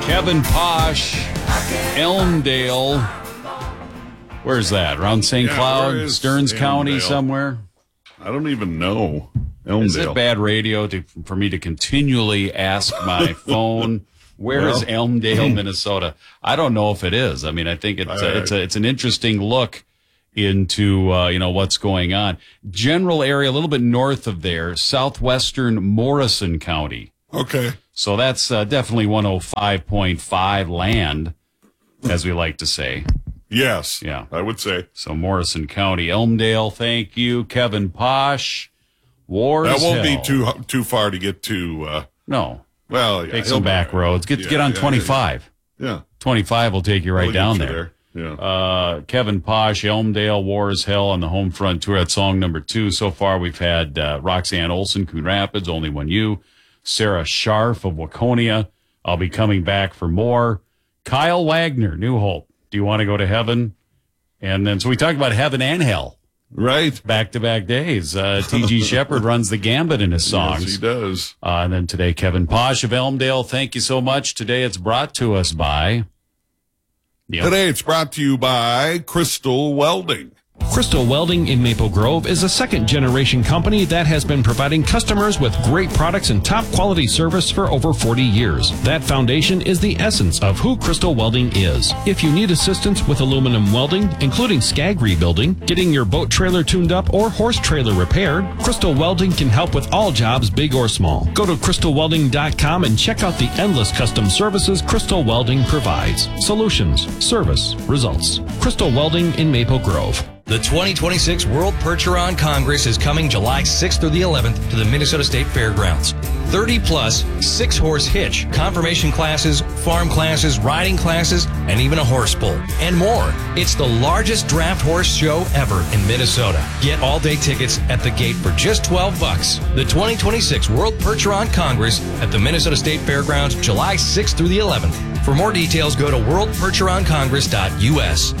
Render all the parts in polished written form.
Kevin Posh, Elmdale. Where's that? Around St. Cloud, Stearns County somewhere? I don't even know. Elmdale. Is it bad radio for me to continually ask my phone, where is Elmdale, Minnesota? I don't know if it is. I mean, I think it's an interesting look into what's going on. General area, a little bit north of there, southwestern Morrison County. Okay. So that's definitely 105.5 land, as we like to say. Yes. Yeah. I would say. So Morrison County, Elmdale, thank you. Kevin Posh, Wars That won't Hill. be too far to get to. No. Well, yeah. Take some back roads. Get on 25. Yeah. 25 will take you right down there. Yeah. Kevin Posh, Elmdale, Wars Hill on the home front tour. That's song number 2. So far we've had Roxanne Olson, Coon Rapids, Only One You. Sarah Scharf of Waconia. I'll be coming back for more. Kyle Wagner, New Hope. Do you want to go to heaven? And then, so we talked about heaven and hell. Right. Back-to-back days. T.G. Shepard runs the gambit in his songs. Yes, he does. And then today, Kevin Posh of Elmdale. Thank you so much. Today it's brought to us by... Today it's brought to you by Crystal Welding. Crystal Welding in Maple Grove is a second-generation company that has been providing customers with great products and top-quality service for over 40 years. That foundation is the essence of who Crystal Welding is. If you need assistance with aluminum welding, including scag rebuilding, getting your boat trailer tuned up, or horse trailer repaired, Crystal Welding can help with all jobs, big or small. Go to crystalwelding.com and check out the endless custom services Crystal Welding provides. Solutions, service, results. Crystal Welding in Maple Grove. The 2026 World Percheron Congress is coming July 6th through the 11th to the Minnesota State Fairgrounds. 30-plus 6-horse hitch, confirmation classes, farm classes, riding classes, and even a horse pull, and more. It's the largest draft horse show ever in Minnesota. Get all-day tickets at the gate for just $12. The 2026 World Percheron Congress at the Minnesota State Fairgrounds, July 6th through the 11th. For more details, go to worldpercheroncongress.us.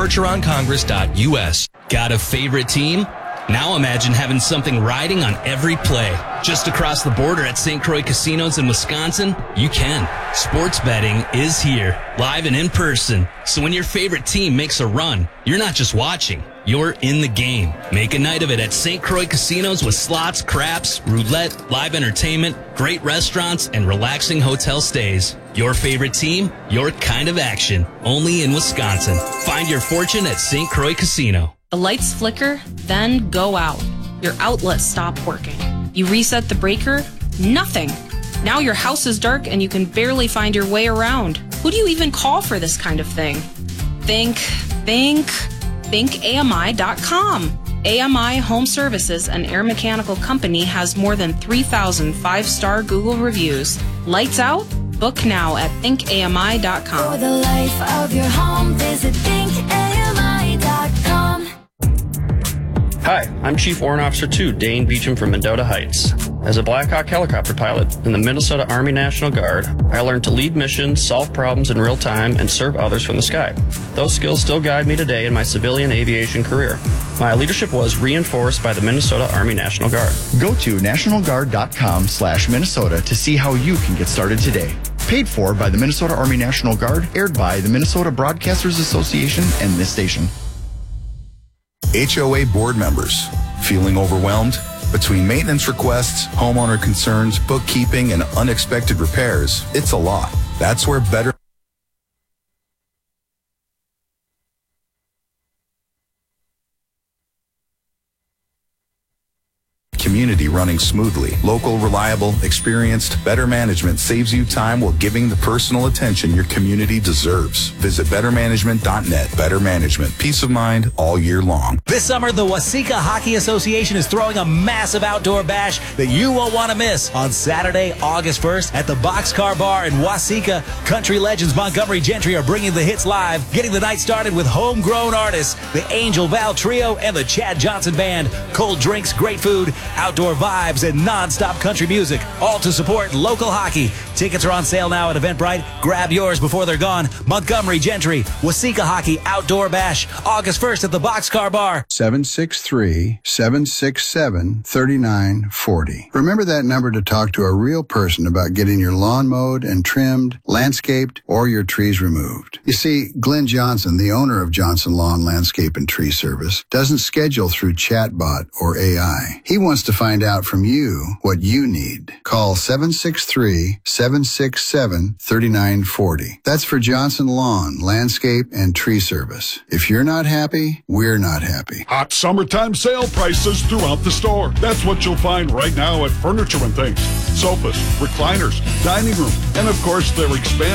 worldpercheroncongress.us. Got a favorite team? Now imagine having something riding on every play. Just across the border at St. Croix Casinos in Wisconsin, you can. Sports betting is here, live and in person. So when your favorite team makes a run, you're not just watching, you're in the game. Make a night of it at St. Croix Casinos with slots, craps, roulette, live entertainment, great restaurants, and relaxing hotel stays. Your favorite team, your kind of action. Only in Wisconsin. Find your fortune at St. Croix Casino. The lights flicker, then go out. Your outlets stop working. You reset the breaker, nothing. Now your house is dark and you can barely find your way around. Who do you even call for this kind of thing? Think AMI.com. AMI Home Services, an air mechanical company, has more than 3,000 5-star Google reviews. Lights out? Book now at thinkami.com. For the life of your home, visit thinkami.com. Hi, I'm Chief Warrant Officer 2, Dane Beecham from Mendota Heights. As a Black Hawk helicopter pilot in the Minnesota Army National Guard, I learned to lead missions, solve problems in real time, and serve others from the sky. Those skills still guide me today in my civilian aviation career. My leadership was reinforced by the Minnesota Army National Guard. Go to nationalguard.com/Minnesota to see how you can get started today. Paid for by the Minnesota Army National Guard, aired by the Minnesota Broadcasters Association and this station. HOA board members, feeling overwhelmed? Between maintenance requests, homeowner concerns, bookkeeping, and unexpected repairs, it's a lot. That's where Better community running smoothly. Local, reliable, experienced, Better Management saves you time while giving the personal attention your community deserves. Visit bettermanagement.net. Better Management. Peace of mind all year long. This summer, the Waseca Hockey Association is throwing a massive outdoor bash that you won't want to miss. On Saturday, August 1st, at the Boxcar Bar in Waseca, country legends Montgomery Gentry are bringing the hits live, getting the night started with homegrown artists, the Angel Val Trio and the Chad Johnson Band. Cold drinks, great food, outdoor vibes, and non-stop country music, all to support local hockey. Tickets are on sale now at Eventbrite. Grab yours before they're gone. Montgomery Gentry, Waseca Hockey Outdoor Bash, August 1st at the Boxcar Bar. 763-767-3940. Remember that number to talk to a real person about getting your lawn mowed and trimmed, landscaped, or your trees removed. You see, Glenn Johnson, the owner of Johnson Lawn, Landscape, and Tree Service, doesn't schedule through chatbot or AI. He wants to find out from you what you need. Call 763-767-3940. That's for Johnson Lawn, Landscape, and Tree Service. If you're not happy, we're not happy. Hot summertime sale prices throughout the store. That's what you'll find right now at Furniture and Things. Sofas, recliners, dining room, and of course, they're expanding